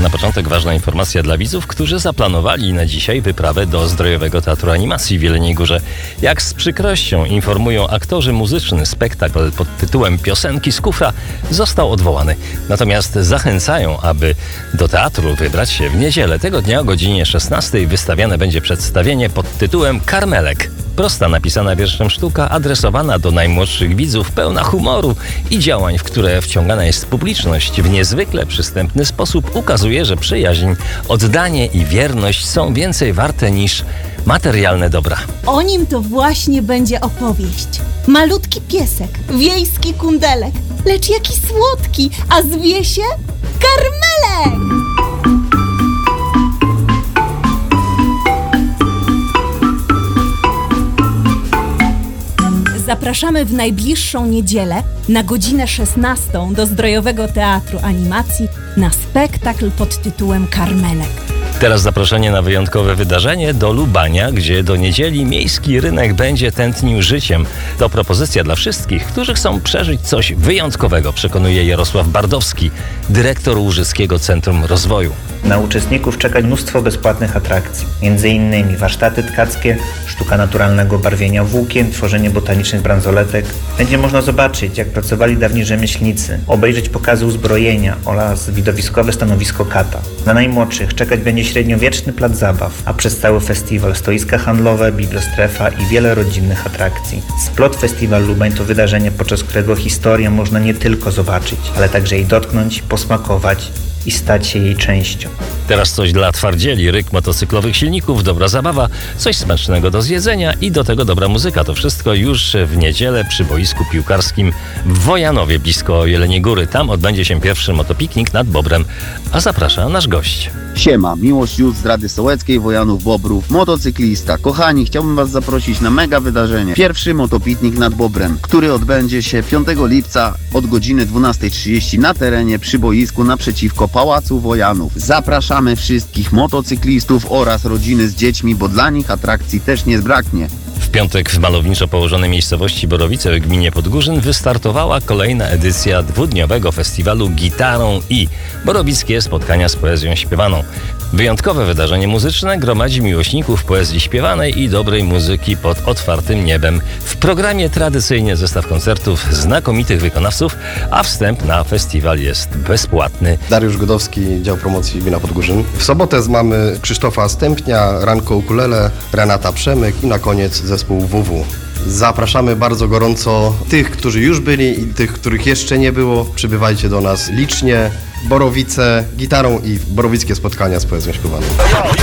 Na początek ważna informacja dla widzów, którzy zaplanowali na dzisiaj wyprawę do Zdrojowego Teatru Animacji w Jeleniej Górze. Jak z przykrością informują aktorzy muzyczny, spektakl pod tytułem Piosenki z kufra został odwołany. Natomiast zachęcają, aby do teatru wybrać się w niedzielę. Tego dnia o godzinie 16 wystawiane będzie przedstawienie pod tytułem Karmelek. Prosta, napisana wierszem sztuka, adresowana do najmłodszych widzów, pełna humoru i działań, w które wciągana jest publiczność w niezwykle przystępny sposób, ukazuje, że przyjaźń, oddanie i wierność są więcej warte niż materialne dobra. O nim to właśnie będzie opowieść. Malutki piesek, wiejski kundelek, lecz jaki słodki, a zwie się Karmelek! Zapraszamy w najbliższą niedzielę na godzinę 16 do Zdrojowego Teatru Animacji na spektakl pod tytułem Karmelek. Teraz zaproszenie na wyjątkowe wydarzenie do Lubania, gdzie do niedzieli miejski rynek będzie tętnił życiem. To propozycja dla wszystkich, którzy chcą przeżyć coś wyjątkowego, przekonuje Jarosław Bardowski, dyrektor Łużyckiego Centrum Rozwoju. Na uczestników czeka mnóstwo bezpłatnych atrakcji, m.in. warsztaty tkackie, sztuka naturalnego barwienia włókien, tworzenie botanicznych bransoletek. Będzie można zobaczyć, jak pracowali dawni rzemieślnicy, obejrzeć pokazy uzbrojenia oraz widowiskowe stanowisko kata. Na najmłodszych czekać będzie średniowieczny plac zabaw, a przez cały festiwal stoiska handlowe, bibliostrefa i wiele rodzinnych atrakcji. Splot Festiwal Lubań to wydarzenie, podczas którego historię można nie tylko zobaczyć, ale także jej dotknąć, posmakować i stać się jej częścią. Teraz coś dla twardzieli, ryk motocyklowych silników, dobra zabawa, coś smacznego do zjedzenia i do tego dobra muzyka. To wszystko już w niedzielę przy boisku piłkarskim w Wojanowie, blisko Jeleniej Góry. Tam odbędzie się pierwszy motopiknik nad Bobrem, a zaprasza nasz gość. Siema, Miłosz Józ z Rady Sołeckiej, Wojanów Bobrów, motocyklista. Kochani, chciałbym Was zaprosić na mega wydarzenie. Pierwszy motopiknik nad Bobrem, który odbędzie się 5 lipca od godziny 12:30 na terenie przy boisku naprzeciwko Pałacu Wojanów. Zapraszamy wszystkich motocyklistów oraz rodziny z dziećmi, bo dla nich atrakcji też nie zbraknie. W piątek w malowniczo położonej miejscowości Borowice w gminie Podgórzyn wystartowała kolejna edycja dwudniowego festiwalu Gitarą i borowickie spotkania z poezją śpiewaną. Wyjątkowe wydarzenie muzyczne gromadzi miłośników poezji śpiewanej i dobrej muzyki pod otwartym niebem. W programie tradycyjnie zestaw koncertów znakomitych wykonawców, a wstęp na festiwal jest bezpłatny. Dariusz Godowski, dział promocji gmina Podgórzyn. W sobotę mamy Krzysztofa Stępnia, Ranko Ukulele, Renata Przemyk i na koniec zespół WW. Zapraszamy bardzo gorąco tych, którzy już byli i tych, których jeszcze nie było. Przybywajcie do nas licznie. Borowice, gitarą i borowickie spotkania z poezją śpiewaną.